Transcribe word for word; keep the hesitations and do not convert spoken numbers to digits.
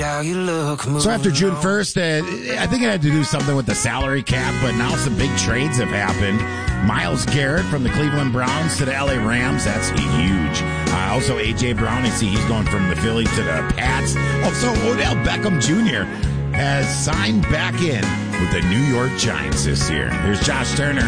how you look. So after June first, uh, I think it had to do something with the salary cap, but now some big trades have happened. Myles Garrett from the Cleveland Browns to the L A Rams. That's huge. Uh, also, A J. Brown, you see he's going from the Phillies to the Pats. Also, Odell Beckham Junior has signed back in with the New York Giants this year. Here's Josh Turner.